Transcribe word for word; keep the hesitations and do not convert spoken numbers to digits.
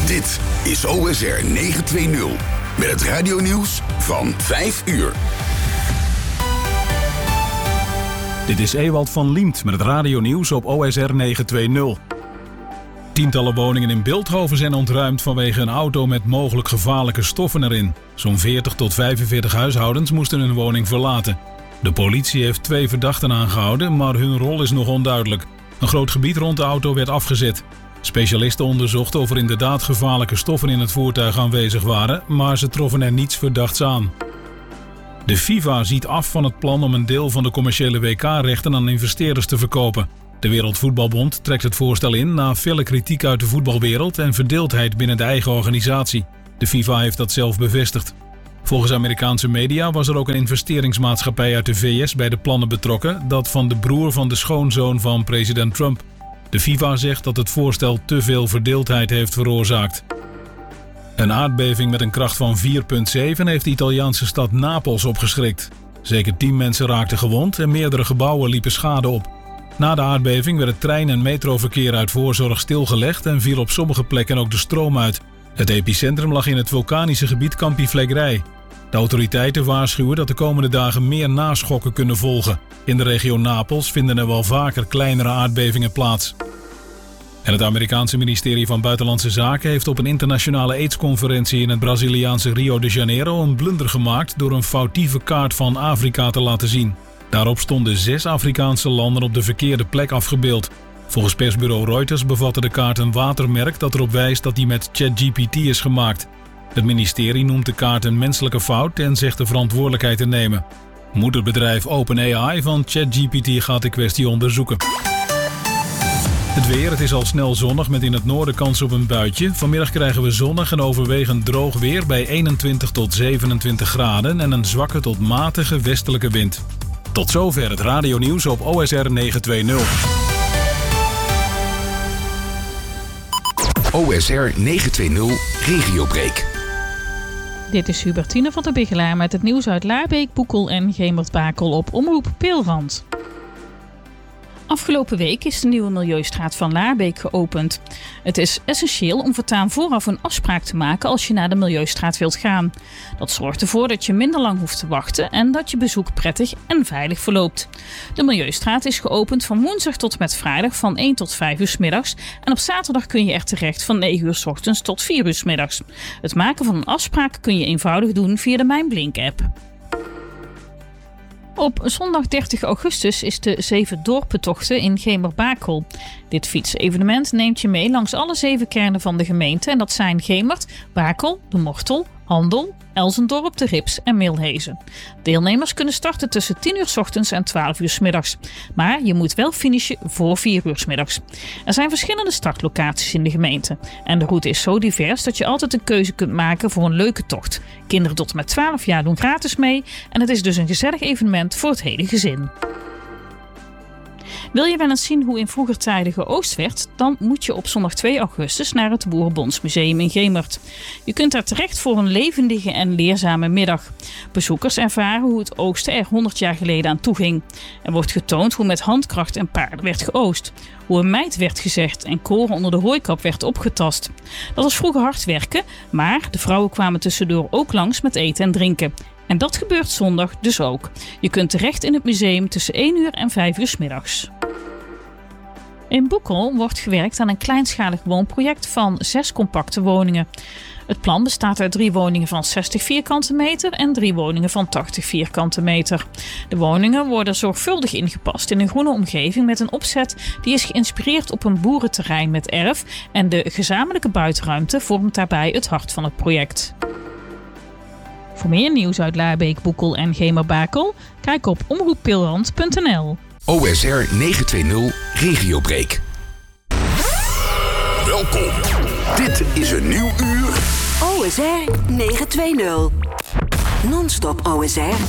Dit is O S R negenhonderdtwintig met het radionieuws van vijf uur. Dit is Ewald van Liemt met het radionieuws op O S R negenhonderdtwintig. Tientallen woningen in Bilthoven zijn ontruimd vanwege een auto met mogelijk gevaarlijke stoffen erin. Zo'n veertig tot vijfenveertig huishoudens moesten hun woning verlaten. De politie heeft twee verdachten aangehouden, maar hun rol is nog onduidelijk. Een groot gebied rond de auto werd afgezet. Specialisten onderzochten of er inderdaad gevaarlijke stoffen in het voertuig aanwezig waren, maar ze troffen er niets verdachts aan. De FIFA ziet af van het plan om een deel van de commerciële W K-rechten aan investeerders te verkopen. De Wereldvoetbalbond trekt het voorstel in na felle kritiek uit de voetbalwereld en verdeeldheid binnen de eigen organisatie. De FIFA heeft dat zelf bevestigd. Volgens Amerikaanse media was er ook een investeringsmaatschappij uit de V S bij de plannen betrokken, dat van de broer van de schoonzoon van president Trump. De FIFA zegt dat het voorstel te veel verdeeldheid heeft veroorzaakt. Een aardbeving met een kracht van vier komma zeven heeft de Italiaanse stad Napels opgeschrikt. Zeker tien mensen raakten gewond en meerdere gebouwen liepen schade op. Na de aardbeving werd het trein- en metroverkeer uit voorzorg stilgelegd en viel op sommige plekken ook de stroom uit. Het epicentrum lag in het vulkanische gebied Campi Flegrei. De autoriteiten waarschuwen dat de komende dagen meer naschokken kunnen volgen. In de regio Napels vinden er wel vaker kleinere aardbevingen plaats. En het Amerikaanse ministerie van Buitenlandse Zaken heeft op een internationale AIDS-conferentie in het Braziliaanse Rio de Janeiro een blunder gemaakt door een foutieve kaart van Afrika te laten zien. Daarop stonden zes Afrikaanse landen op de verkeerde plek afgebeeld. Volgens persbureau Reuters bevatte de kaart een watermerk dat erop wijst dat die met ChatGPT is gemaakt. Het ministerie noemt de kaart een menselijke fout en zegt de verantwoordelijkheid te nemen. Moederbedrijf OpenAI van ChatGPT gaat de kwestie onderzoeken. Het weer, het is al snel zonnig met in het noorden kans op een buitje. Vanmiddag krijgen we zonnig en overwegend droog weer bij eenentwintig tot zevenentwintig graden en een zwakke tot matige westelijke wind. Tot zover het radionieuws op O S R negenhonderdtwintig. O S R negenhonderdtwintig Regiobreak. Dit is Hubertine van der Bigelaar met het nieuws uit Laarbeek, Boekel en Gemert-Bakel op Omroep Peelrand. Afgelopen week is de nieuwe Milieustraat van Laarbeek geopend. Het is essentieel om voortaan vooraf een afspraak te maken als je naar de Milieustraat wilt gaan. Dat zorgt ervoor dat je minder lang hoeft te wachten en dat je bezoek prettig en veilig verloopt. De Milieustraat is geopend van woensdag tot en met vrijdag van één tot vijf uur 's middags en op zaterdag kun je er terecht van negen uur 's ochtends tot vier uur 's middags. Het maken van een afspraak kun je eenvoudig doen via de Mijn Blink-app. Op zondag dertig augustus is de Zeven Dorpentochten in Gemert-Bakel. Dit fietsevenement neemt je mee langs alle zeven kernen van de gemeente en dat zijn Gemert, Bakel, De Mortel, Handel, Elsendorp, De Rips en Milhezen. Deelnemers kunnen starten tussen tien uur 's ochtends en twaalf uur 's middags. Maar je moet wel finishen voor vier uur 's middags. Er zijn verschillende startlocaties in de gemeente. En de route is zo divers dat je altijd een keuze kunt maken voor een leuke tocht. Kinderen tot en met twaalf jaar doen gratis mee en het is dus een gezellig evenement voor het hele gezin. Wil je wel eens zien hoe in vroeger tijden geoogst werd? Dan moet je op zondag twee augustus naar het Boerenbondsmuseum in Gemert. Je kunt daar terecht voor een levendige en leerzame middag. Bezoekers ervaren hoe het oogsten er honderd jaar geleden aan toe ging. Er wordt getoond hoe met handkracht en paarden werd geoogst. Hoe een meid werd gezegd en koren onder de hooikap werd opgetast. Dat was vroeger hard werken, maar de vrouwen kwamen tussendoor ook langs met eten en drinken. En dat gebeurt zondag dus ook. Je kunt terecht in het museum tussen één uur en vijf uur 's middags. In Boekel wordt gewerkt aan een kleinschalig woonproject van zes compacte woningen. Het plan bestaat uit drie woningen van zestig vierkante meter en drie woningen van tachtig vierkante meter. De woningen worden zorgvuldig ingepast in een groene omgeving met een opzet die is geïnspireerd op een boerenterrein met erf en de gezamenlijke buitenruimte vormt daarbij het hart van het project. Voor meer nieuws uit Laarbeek, Boekel en Gemert-Bakel, kijk op omroep peelrand punt n l. O S R negenhonderdtwintig Regiobreak. Welkom. Dit is een nieuw uur. O S R negenhonderdtwintig. Non-stop O S R